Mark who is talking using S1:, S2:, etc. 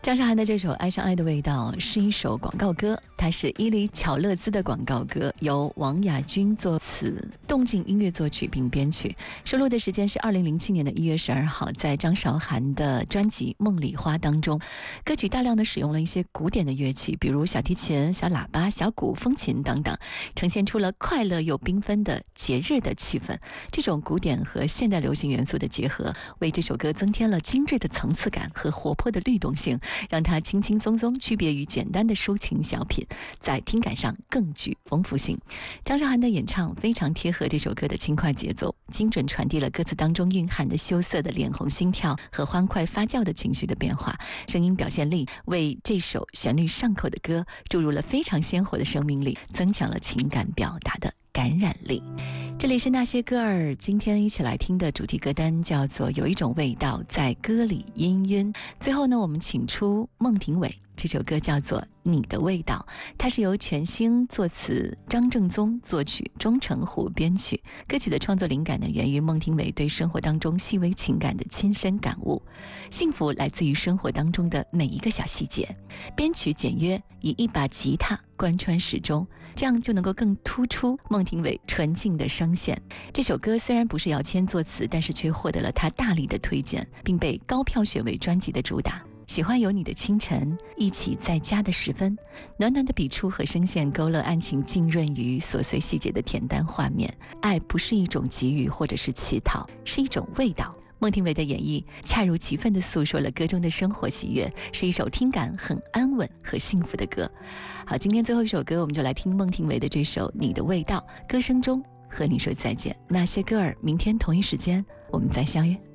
S1: 张韶涵的这首《爱上爱的味道》是一首广告歌，它是伊犁巧乐兹的广告歌，由王雅君作词，动静音乐作曲并编曲。收录的时间是2007年1月12号，在张韶涵的专辑《梦里花》当中。歌曲大量的使用了一些古典的乐器，比如小提琴、小喇叭、小鼓、风琴等等，呈现出了快乐又缤纷的节日的气氛。这种古典和现代流行元素的结合，为这首歌增添了精致的层次感和活泼的律动性，让它轻轻松松区别于简单的抒情小品，在听感上更具丰富性。张韶涵的演唱非常贴合这首歌的轻快节奏，精准传递了歌词当中蕴含的羞涩的脸红心跳和欢快发酵的情绪的变化，声音表现力为这首旋律上口的歌注入了非常鲜活的生命力，增强了情感表达的感染力。这里是那些歌儿，今天一起来听的主题歌单叫做有一种味道在歌里氤氲。最后呢，我们请出孟庭苇，这首歌叫做你的味道，它是由全兴作词，张正宗作曲，钟成虎编曲。歌曲的创作灵感呢，源于孟庭苇对生活当中细微情感的亲身感悟。幸福来自于生活当中的每一个小细节。编曲简约，以一把吉他贯穿始终，这样就能够更突出孟庭苇纯净的声线。这首歌虽然不是姚谦作词，但是却获得了他大力的推荐，并被高票选为专辑的主打。喜欢有你的清晨，一起在家的时分，暖暖的笔触和声线勾勒案情浸润于琐碎细节的恬淡画面。爱不是一种给予或者是乞讨，是一种味道。孟庭苇的演绎恰如其分地诉说了歌中的生活喜悦，是一首听感很安稳和幸福的歌。好，今天最后一首歌，我们就来听孟庭苇的这首《你的味道》，歌声中和你说再见。那些歌儿，明天同一时间我们再相约。